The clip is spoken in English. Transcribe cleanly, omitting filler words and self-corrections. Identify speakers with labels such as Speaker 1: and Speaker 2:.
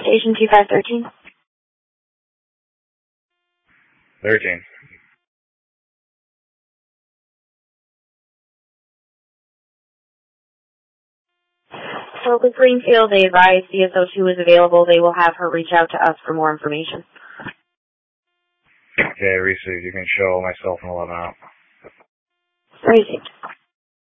Speaker 1: Citation 2513.
Speaker 2: 13.
Speaker 1: So with Greenfield, they advised CSO2 is available. They will have her reach out to us for more information.
Speaker 2: Okay, received. You can show myself and 11 out.
Speaker 1: Received.